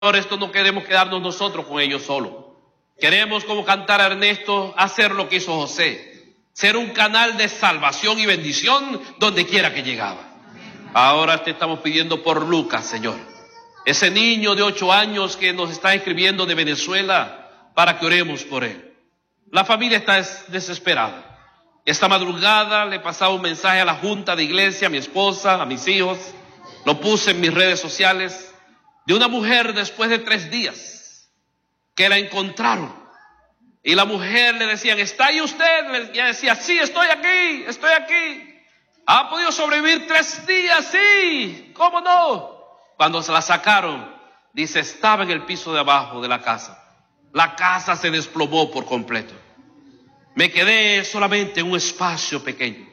esto no queremos quedarnos nosotros con ellos solos. Queremos, como cantara Ernesto, hacer lo que hizo José, ser un canal de salvación y bendición donde quiera que llegaba. Ahora te estamos pidiendo por Lucas, Señor, ese niño de 8 años que nos está escribiendo de Venezuela, para que oremos por él. La familia está desesperada. Esta madrugada le pasaba un mensaje a la junta de iglesia, a mi esposa, a mis hijos, lo puse en mis redes sociales, de una mujer después de 3 días que la encontraron. Y la mujer le decían, ¿está ahí usted? Y ella decía, sí, estoy aquí, estoy aquí. ¿Ha podido sobrevivir 3 días? Sí, ¿cómo no? Cuando se la sacaron, dice, estaba en el piso de abajo de la casa. La casa se desplomó por completo. Me quedé solamente en un espacio pequeño.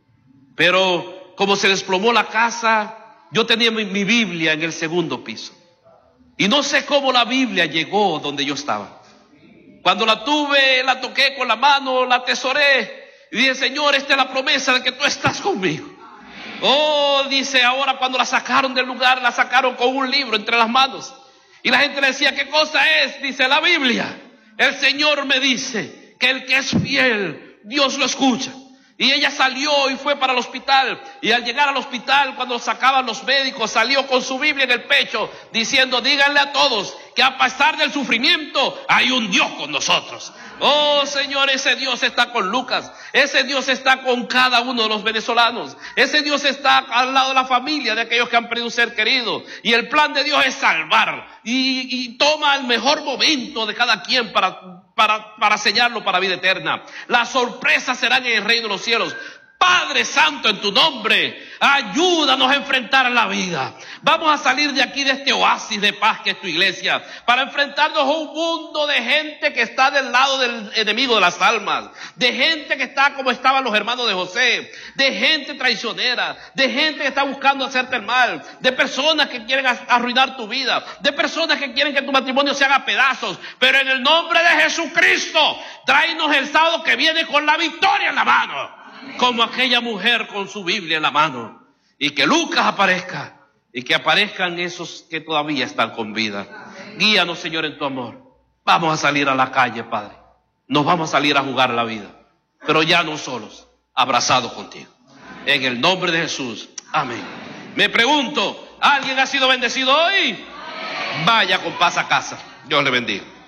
Pero como se desplomó la casa, yo tenía mi Biblia en el 2º piso. Y no sé cómo la Biblia llegó donde yo estaba. Cuando la tuve, la toqué con la mano, la atesoré. Y dije, Señor, esta es la promesa de que tú estás conmigo. Oh, dice, ahora cuando la sacaron del lugar, la sacaron con un libro entre las manos. Y la gente le decía, ¿qué cosa es? Dice, la Biblia. El Señor me dice que el que es fiel, Dios lo escucha. Y ella salió y fue para el hospital. Y al llegar al hospital, cuando sacaban los médicos, salió con su Biblia en el pecho, diciendo, díganle a todos que a pesar del sufrimiento, hay un Dios con nosotros. Oh, Señor, ese Dios está con Lucas. Ese Dios está con cada uno de los venezolanos. Ese Dios está al lado de la familia de aquellos que han perdido un ser querido. Y el plan de Dios es salvar. Y toma el mejor momento de cada quien para sellarlo para vida eterna. Las sorpresas serán en el reino de los cielos. Padre Santo, en tu nombre, ayúdanos a enfrentar la vida. Vamos a salir de aquí, de este oasis de paz que es tu iglesia, para enfrentarnos a un mundo de gente que está del lado del enemigo de las almas, de gente que está como estaban los hermanos de José, de gente traicionera, de gente que está buscando hacerte el mal, de personas que quieren arruinar tu vida, de personas que quieren que tu matrimonio se haga pedazos. Pero en el nombre de Jesucristo, tráenos el sábado que viene con la victoria en la mano, como aquella mujer con su Biblia en la mano. Y que Lucas aparezca, y que aparezcan esos que todavía están con vida. Guíanos, Señor, en tu amor. Vamos a salir a la calle, Padre. Nos vamos a salir a jugar la vida, pero ya no solos, abrazados contigo. En el nombre de Jesús, amén. Me pregunto, ¿alguien ha sido bendecido hoy? Vaya con paz a casa. Dios le bendiga.